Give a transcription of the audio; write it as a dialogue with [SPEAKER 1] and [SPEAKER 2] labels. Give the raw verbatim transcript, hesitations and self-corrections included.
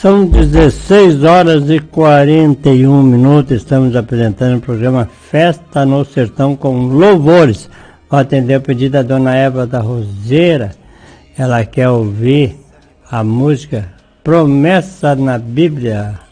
[SPEAKER 1] São dezesseis horas e quarenta e um minutos, estamos apresentando o programa Festa no Sertão com louvores. Vou atender o pedido da dona Eva da Roseira. Ela quer ouvir a música Promessa na Bíblia.